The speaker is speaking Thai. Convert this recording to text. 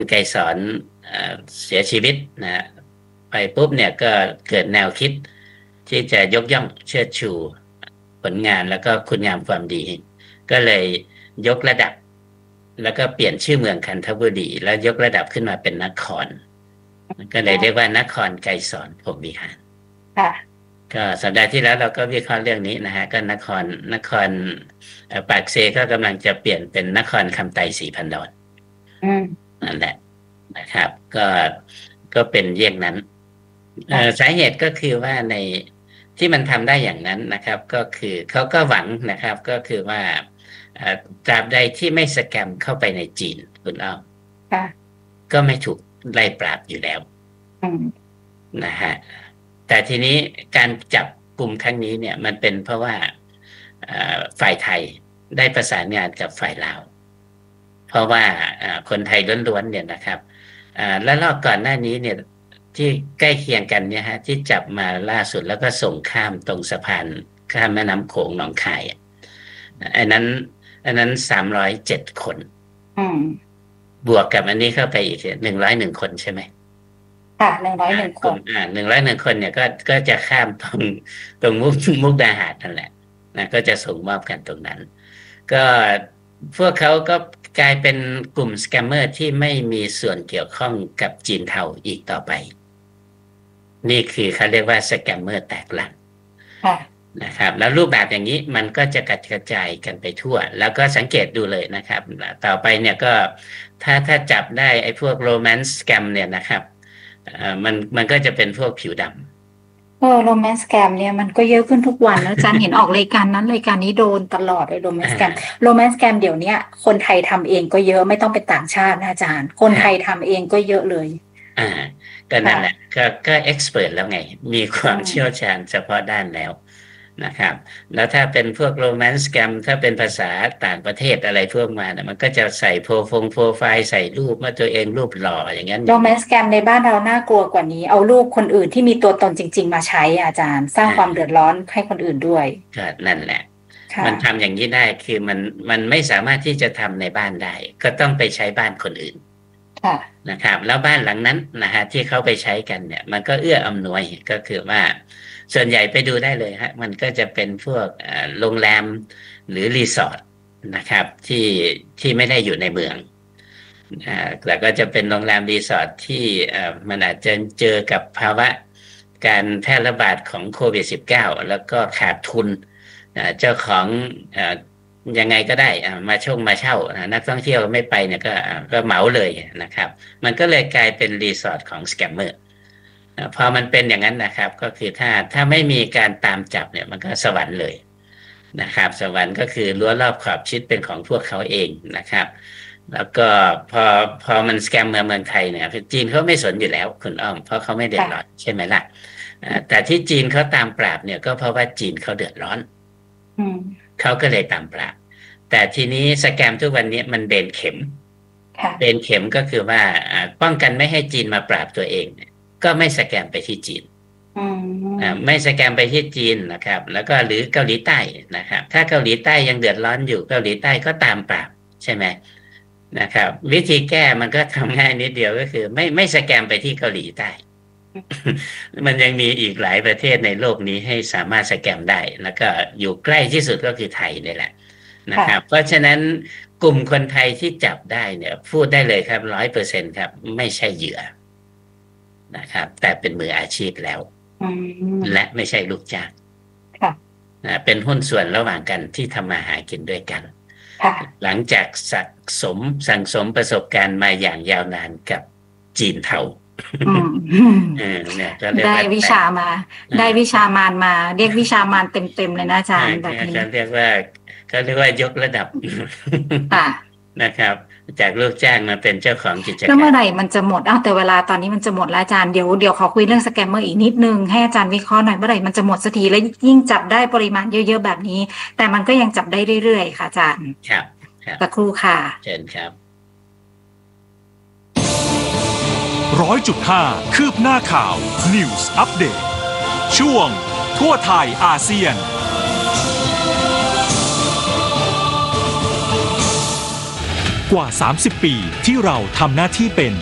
ไกรสอนเสียชีวิตนะไปปุ๊บเนี่ยก็เกิดแนวคิดที่จะยกย่องเชิดชูผลงานแล้วก็คุณงามความดีก็เลยยกระดับแล้วก็เปลี่ยนชื่อเมืองคันธบุรีแล้วยกระดับขึ้นมาเป็นนครก็เลยเรียกว่านครไกรสอนพรหมวิหารค่ะก็สัปดาห์ที่แล้วเราก็วิเคราะห์เรื่องนี้นะฮะก็นครปากเซก็กำลังจะเปลี่ยนเป็นนครคำไตศรีพันดรนั่นแหละนะครับก็เป็นเยี่ยงนั้นสาเหตุก็คือว่าในที่มันทำได้อย่างนั้นนะครับก็คือเขาก็หวังนะครับก็คือว่าตราบใดที่ไม่สแกมเข้าไปในจีนคุณอ้อมก็ไม่ถูกไล่ปราบอยู่แล้วนะฮะแต่ทีนี้การจับกลุ่มครั้งนี้เนี่ยมันเป็นเพราะว่าฝ่ายไทยได้ประสานงานกับฝ่ายลาวเพราะว่าคนไทยล้วนๆเนี่ยนะครับและรอบก่อนหน้านี้เนี่ยที่ใกล้เคียงกันเนี่ยฮะที่จับมาล่าสุดแล้วก็ส่งข้ามตรงสะพานข้ามแม่น้ำโขงหนองคายอันนั้น307 คนบวกกับอันนี้เข้าไปอีก101 คนใช่ไหมค่ะ101 คน 101 คนเนี่ยก็จะข้ามตรงมุกดาหารนั่นแหละนะก็จะส่งมอบกันตรงนั้นก็พวกเขาก็กลายเป็นกลุ่มสแกมเมอร์ที่ไม่มีส่วนเกี่ยวข้องกับจีนเทาอีกต่อไปนี่คือเขาเรียกว่าสแกมเมอร์แตกลันนะครับแล้วรูปแบบอย่างนี้มันก็จะกระจายกันไปทั่วแล้วก็สังเกตดูเลยนะครับต่อไปเนี่ยก็ถ้าจับได้ไอ้พวกโรแมนต์สแกมเนี่ยนะครับมันก็จะเป็นพวกผิวดำโรแมนต์สแกมเนี่ยมันก็เยอะขึ้นทุกวันนะอาจารย์เห็นออกรายการนั้นรายการนี้โดนตลอดเลยโรแมนต์สแกมเดี๋ยวนี้คนไทยทำเองก็เยอะไม่ต้องเป็นต่างชาตินะอาจารย์คนไทยทำเองก็เยอะเลยก็นั่นแหละก็เอ็กซ์เพรสแล้วไงมีความเชี่ยวชาญเฉพาะด้านแล้วนะครับแล้วถ้าเป็นพวกโรแมนต์สแกมถ้าเป็นภาษาต่างประเทศอะไรพวกมาเนี่ยมันก็จะใส่โปรไฟล์ใส่รูปว่าตัวเองรูปหล่ออย่างนั้นโรแมนต์สแกมในบ้านเราน่ากลัวกว่านี้เอารูปคนอื่นที่มีตัวตนจริงๆมาใช้อาจารย์สร้างความเดือดร้อนให้คนอื่นด้วยก็นั่นแหละมันทำอย่างนี้ได้คือมันไม่สามารถที่จะทำในบ้านได้ก็ต้องไปใช้บ้านคนอื่นนะครับแล้วบ้านหลังนั้นนะฮะที่เขาไปใช้กันเนี่ยมันก็เอื้ออำนวยก็คือว่าส่วนใหญ่ไปดูได้เลยฮะมันก็จะเป็นพวกโรงแรมหรือรีสอร์ทนะครับที่ไม่ได้อยู่ในเมืองแต่ก็จะเป็นโรงแรมรีสอร์ทที่มันอาจจะเจอกับภาวะการแพร่ระบาดของโควิด -19 แล้วก็ขาดทุนเจ้าของยังไงก็ได้มาเช่านักท่องเที่ยวไม่ไปเนี่ยก็เหมาเลยนะครับมันก็เลยกลายเป็นรีสอร์ทของสแกมเมอร์พอมันเป็นอย่างนั้นนะครับก็คือถ้าไม่มีการตามจับเนี่ยมันก็สวรรค์เลยนะครับสวรรค์ก็คือรั้วรอบขอบชิดเป็นของพวกเขาเองนะครับแล้วก็พอมันสแกมเมืองไทยเนี่ยจีนเขาไม่สนอยู่แล้วคุณอ้อมเพราะเขาไม่เดือดร้อนใช่ไหมล่ะแต่ที่จีนเขาตามปราบเนี่ยก็เพราะว่าจีนเขาเดือดร้อนเขาก็เลยตามปราบแต่ทีนี้สแกมทุกวันนี้มันเบนเข็มก็คือว่าป้องกันไม่ให้จีนมาปราบตัวเองก็ไม่สแกมไปที่จีนไม่สแกมไปที่จีนนะครับแล้วก็หรือเกาหลีใต้นะครับถ้าเกาหลีใต้ยังเดือดร้อนอยู่เกาหลีใต้ก็ตามปราบใช่ไหมนะครับวิธีแก้มันก็ทำง่ายนิดเดียวก็คือไม่สแกมไปที่เกาหลีใต้มันยังมีอีกหลายประเทศในโลกนี้ให้สามารถสแกมได้แล้วก็อยู่ใกล้ที่สุดก็คือไทยนี่แหละนะครับเพราะฉะนั้นกลุ่มคนไทยที่จับได้เนี่ยพูดได้เลยครับ100%ครับไม่ใช่เหยื่อนะครับแต่เป็นมืออาชีพแล้วและไม่ใช่ลูกจ้างเป็นหุ้นส่วนระหว่างกันที่ทำมาหากินด้วยกันหลังจากสั่งสมประสบการณ์มาอย่างยาวนานกับจีนเทาได้วิชามารมาเรียกวิชามารเต็มเลยนะอาจารย์แบบนี้เขาเรียกว่ายกระดับนะครับจากลูกจ้างมาเป็นเจ้าของกิจการแล้วเมื่อไหร่มันจะหมดแต่เวลาตอนนี้มันจะหมดแล้วอาจารย์เดี๋ยวขอคุยเรื่องสแกมเมอร์อีกนิดนึงให้อาจารย์วิเคราะห์หน่อยเมื่อไหร่มันจะหมดสักทีแล้วยิ่งจับได้ปริมาณเยอะๆแบบนี้แต่มันก็ยังจับได้เรื่อยๆค่ะอาจารย์ครับสักครู่ค่ะเชิญครับ 100.5 คืบหน้าข่าว News Update ช่วงทั่วไทยอาเซียนกว่า 30 ปีที่เราทำหน้าที่เป็น